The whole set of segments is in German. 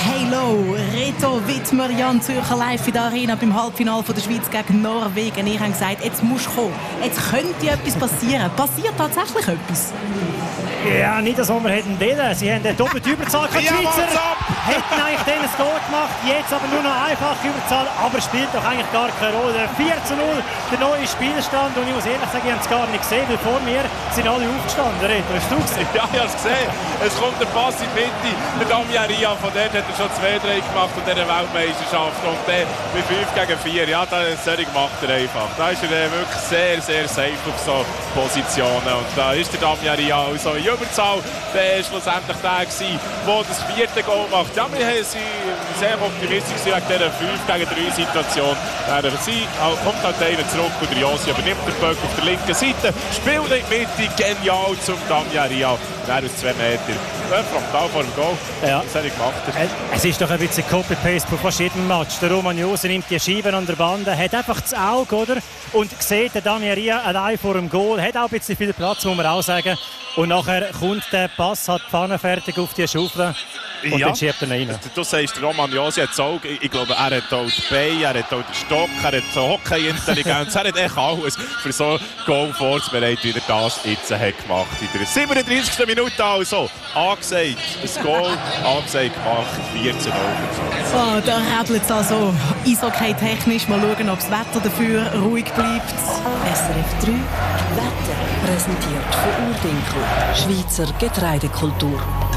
Halo, Reto Wittmer, Jan Zürcher live in der Arena beim Halbfinale der Schweiz gegen Norwegen. Ich habe gesagt, jetzt musst du kommen. Jetzt könnte etwas passieren. Passiert tatsächlich etwas? Ja, nicht das, was wir hätten wollen. Sie haben eine doppelte Überzahl. Die Schweizer hätten eigentlich den ein Tor gemacht. Jetzt aber nur noch einfache Überzahl. Aber spielt doch eigentlich gar keine Rolle. 4:0, der neue Spielstand. Und ich muss ehrlich sagen, ich habe es gar nicht gesehen, weil vor mir sind alle aufgestanden. Reto, hast du gesehen? Ja, ich habe es gesehen. Es kommt der Pass in die Mitte. Der Damian Ria, von dort hat er schon 2-3 gemacht von dieser Weltmeisterschaft. Und dann bei 5-4. Ja, das macht er einfach. Da ist er wirklich sehr, sehr safe auf so Positionen. Und da ist der Damian Ria also in Überzahl. Der war schlussendlich der, der das 4. Goal macht. Ja, wir sind sehr optimistisch wegen dieser 5-3-Situation. Kommt halt einer zurück und der Josi übernimmt den Böck auf der linken Seite. Spielt in die Mitte, genial zum Damian Ria. Dann aus 2 Metern. Frontal vor dem Goal. Ja. Das habe ich gemacht. Es ist doch ein bisschen Copy-Paste von fast jedem Match. Der Roman Josi nimmt die Scheiben an der Bande, hat einfach das Auge, oder? Und sieht den Damian Ria allein vor dem Goal. Hat auch ein bisschen viel Platz, muss man auch sagen. Und nachher kommt der Pass, hat die Pfanne fertig auf die Schaufel. Und dann schiebt er rein. Du sagst, Roman Josi hat das Auge. Ich glaube, er hat auch die Beine, er hat auch den Stock, er hat so Hockey-Intelligenz. Er hat echt alles für so ein Goal vorzubereiten, wie er das jetzt hat gemacht. In der 37. Minute also. Angesagt, ein Goal, angesagt gemacht, 4:0. Oh, da räbelt es also Eishockey technisch. Mal schauen, ob das Wetter dafür ruhig bleibt. SRF 3 Wetter präsentiert von Urdinkel, Schweizer Getreidekultur.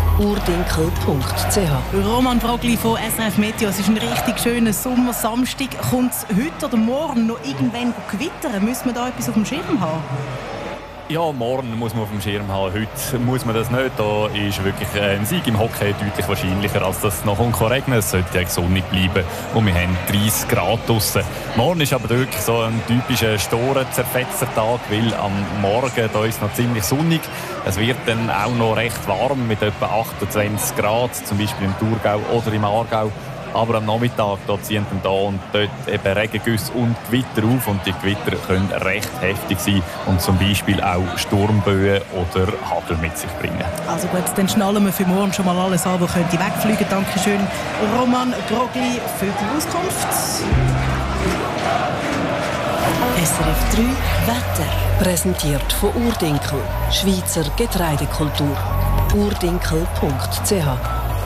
urdinkel.ch. Roman Brogli von SRF Meteo. Es ist ein richtig schöner Sommersamstag. Kommt es heute oder morgen noch irgendwann gewittern? Müssen wir da etwas auf dem Schirm haben? Ja, morgen muss man auf dem Schirm haben. Heute muss man das nicht. Da ist wirklich ein Sieg im Hockey deutlich wahrscheinlicher, als dass es noch regnen. Es sollte ja sonnig bleiben und wir haben 30 Grad draussen. Morgen ist aber wirklich so ein typischer zerfetzter Tag, weil am Morgen da ist es noch ziemlich sonnig. Es wird dann auch noch recht warm mit etwa 28 Grad, zum Beispiel im Thurgau oder im Aargau. Aber am Nachmittag da ziehen dann da und dort eben Regengüsse und Gewitter auf. Und die Gewitter können recht heftig sein und zum Beispiel auch Sturmböen oder Hagel mit sich bringen. Also gut, dann schnallen wir für morgen schon mal alles an, was könnte wegfliegen. Dankeschön, Roman Brogli, für die Auskunft. SRF 3 Wetter präsentiert von Urdinkel, Schweizer Getreidekultur. urdinkel.ch.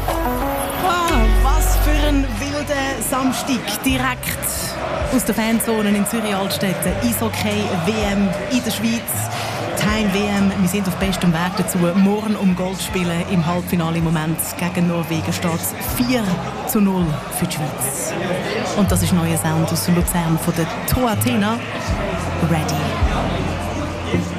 Ein wilder Samstag direkt aus der Fanzone in Zürich-Altstetten. Eishockey WM in der Schweiz. Die Heim-WM. Wir sind auf bestem Weg dazu. Morgen um Gold spielen im Halbfinale im Moment gegen Norwegen steht es 4:0 für die Schweiz. Und das ist neuer Sound aus Luzern von der Toatena. Ready.